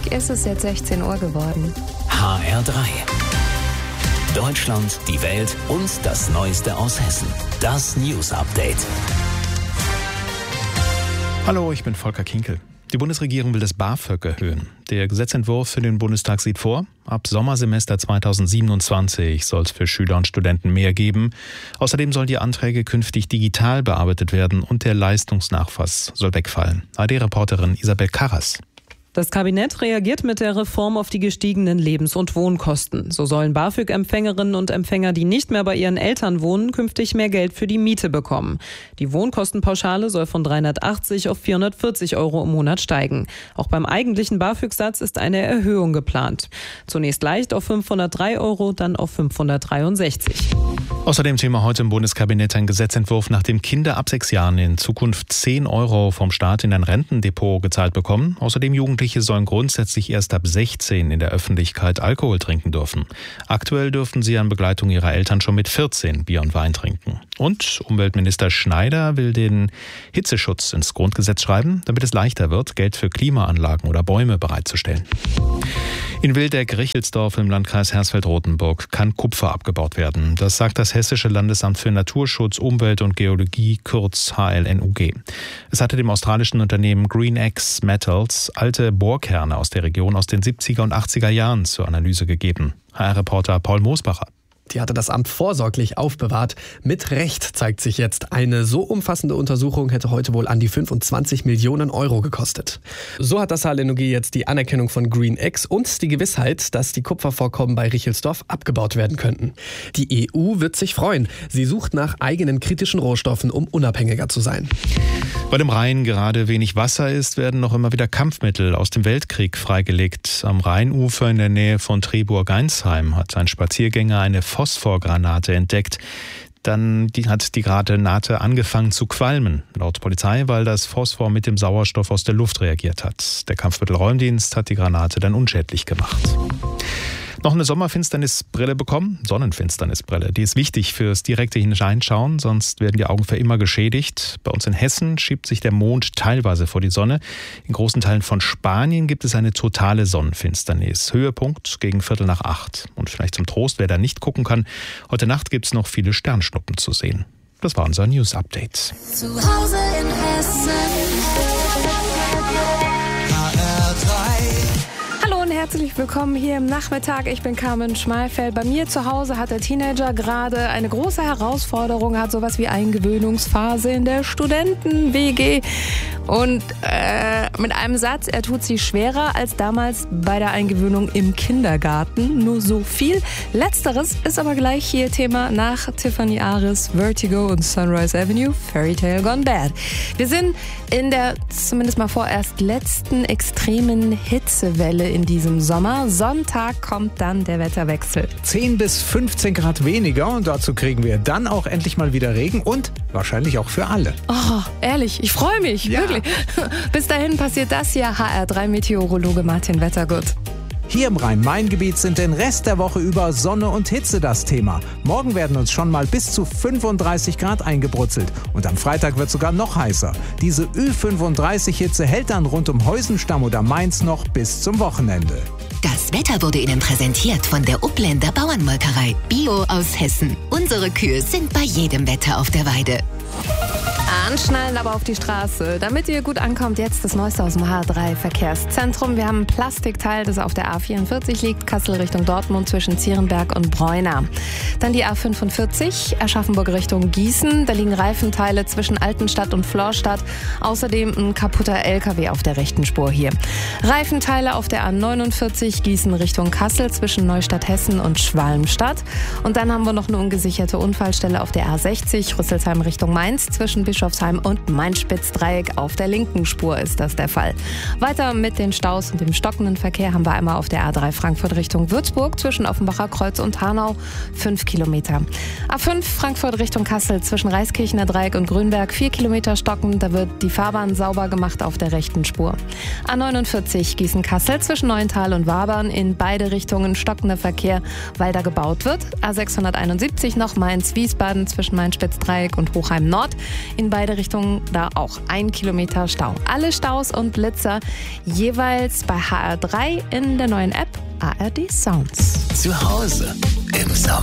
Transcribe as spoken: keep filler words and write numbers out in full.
ist es jetzt sechzehn Uhr geworden. H R drei. Deutschland, die Welt und das Neueste aus Hessen. Das News Update. Hallo, ich bin Volker Kinkel. Die Bundesregierung will das BAföG erhöhen. Der Gesetzentwurf für den Bundestag sieht vor, ab Sommersemester zweitausendsiebenundzwanzig soll es für Schüler und Studenten mehr geben. Außerdem sollen die Anträge künftig digital bearbeitet werden und der Leistungsnachweis soll wegfallen. A R D-Reporterin Isabel Karras. Das Kabinett reagiert mit der Reform auf die gestiegenen Lebens- und Wohnkosten. So sollen BAföG-Empfängerinnen und Empfänger, die nicht mehr bei ihren Eltern wohnen, künftig mehr Geld für die Miete bekommen. Die Wohnkostenpauschale soll von dreihundertachtzig auf vierhundertvierzig Euro im Monat steigen. Auch beim eigentlichen BAföG-Satz ist eine Erhöhung geplant. Zunächst leicht auf fünfhundertdrei Euro, dann auf fünfhundertdreiundsechzig. Außerdem Thema heute im Bundeskabinett ein Gesetzentwurf, nach dem Kinder ab sechs Jahren in Zukunft zehn Euro vom Staat in ein Rentendepot gezahlt bekommen. Außerdem Jugendliche sollen grundsätzlich erst ab sechzehn in der Öffentlichkeit Alkohol trinken dürfen. Aktuell dürften sie an Begleitung ihrer Eltern schon mit vierzehn Bier und Wein trinken. Und Umweltminister Schneider will den Hitzeschutz ins Grundgesetz schreiben, damit es leichter wird, Geld für Klimaanlagen oder Bäume bereitzustellen. In Wildeck-Richelsdorf im Landkreis Hersfeld-Rotenburg kann Kupfer abgebaut werden. Das sagt das Hessische Landesamt für Naturschutz, Umwelt und Geologie, kurz H L N U G. Es hatte dem australischen Unternehmen GreenX Metals alte Bohrkerne aus der Region aus den siebziger und achtziger Jahren zur Analyse gegeben. H R-Reporter Paul Moosbacher. Die hatte das Amt vorsorglich aufbewahrt. Mit Recht zeigt sich jetzt, eine so umfassende Untersuchung hätte heute wohl an die fünfundzwanzig Millionen Euro gekostet. So hat das H L N U G jetzt die Anerkennung von GreenX und die Gewissheit, dass die Kupfervorkommen bei Richelsdorf abgebaut werden könnten. Die E U wird sich freuen. Sie sucht nach eigenen kritischen Rohstoffen, um unabhängiger zu sein. Weil im Rhein gerade wenig Wasser ist, werden noch immer wieder Kampfmittel aus dem Weltkrieg freigelegt. Am Rheinufer in der Nähe von Triburg-Geinsheim hat ein Spaziergänger eine Phosphorgranate entdeckt. Dann die, hat die Granate angefangen zu qualmen, laut Polizei, weil das Phosphor mit dem Sauerstoff aus der Luft reagiert hat. Der Kampfmittelräumdienst hat die Granate dann unschädlich gemacht. Noch eine Sommerfinsternisbrille bekommen, Sonnenfinsternisbrille. Die ist wichtig fürs direkte Hineinschauen, sonst werden die Augen für immer geschädigt. Bei uns in Hessen schiebt sich der Mond teilweise vor die Sonne. In großen Teilen von Spanien gibt es eine totale Sonnenfinsternis. Höhepunkt gegen Viertel nach acht. Und vielleicht zum Trost, wer da nicht gucken kann, heute Nacht gibt es noch viele Sternschnuppen zu sehen. Das war unser News Update. Zu Hause in Hessen. H R drei. Herzlich willkommen hier im Nachmittag. Ich bin Carmen Schmalfeld. Bei mir zu Hause hat der Teenager gerade eine große Herausforderung, hat sowas wie Eingewöhnungsphase in der Studenten-W G. Und äh, mit einem Satz, er tut sie schwerer als damals bei der Eingewöhnung im Kindergarten. Nur so viel. Letzteres ist aber gleich hier Thema nach Tiffany Aris, Vertigo und Sunrise Avenue, Fairy Tale Gone Bad. Wir sind in der zumindest mal vorerst letzten extremen Hitzewelle in diesem Sommer. Sonntag kommt dann der Wetterwechsel. zehn bis fünfzehn Grad weniger und dazu kriegen wir dann auch endlich mal wieder Regen und wahrscheinlich auch für alle. Oh, ehrlich, ich freue mich, ja. Wirklich. Bis dahin passiert das hier. H R drei Meteorologe Martin Wettergut. Hier im Rhein-Main-Gebiet sind den Rest der Woche über Sonne und Hitze das Thema. Morgen werden uns schon mal bis zu fünfunddreißig Grad eingebrutzelt. Und am Freitag wird sogar noch heißer. Diese Ü fünfunddreißig Hitze hält dann rund um Heusenstamm oder Mainz noch bis zum Wochenende. Das Wetter wurde Ihnen präsentiert von der Upländer Bauernmolkerei. Bio aus Hessen. Unsere Kühe sind bei jedem Wetter auf der Weide. Anschnallen aber auf die Straße. Damit ihr gut ankommt, jetzt das Neueste aus dem H R drei Verkehrszentrum. Wir haben ein Plastikteil, das auf der A vierundvierzig liegt, Kassel Richtung Dortmund zwischen Zierenberg und Breuna. Dann die A fünfundvierzig, Aschaffenburg Richtung Gießen. Da liegen Reifenteile zwischen Altenstadt und Florstadt. Außerdem ein kaputter L K W auf der rechten Spur hier. Reifenteile auf der A neunundvierzig, Gießen Richtung Kassel zwischen Neustadt Hessen und Schwalmstadt. Und dann haben wir noch eine ungesicherte Unfallstelle auf der A sechzig, Rüsselsheim Richtung Mainz zwischen Bischofsheim und Main-Spitz-Dreieck. Auf der linken Spur ist das der Fall. Weiter mit den Staus und dem stockenden Verkehr haben wir einmal auf der A drei Frankfurt Richtung Würzburg zwischen Offenbacher Kreuz und Hanau fünf Kilometer. A fünf Frankfurt Richtung Kassel zwischen Reiskirchener Dreieck und Grünberg vier Kilometer stocken. Da wird die Fahrbahn sauber gemacht auf der rechten Spur. A neunundvierzig Gießen-Kassel zwischen Neuental und Wabern in beide Richtungen stockender Verkehr, weil da gebaut wird. A sechshunderteinundsiebzig noch Mainz-Wiesbaden zwischen Main-Spitz-Dreieck und Hochheim Nord. In beide beide Richtungen da auch ein Kilometer Stau. Alle Staus und Blitzer jeweils bei H R drei in der neuen App A R D Sounds. Zu Hause im Sommer.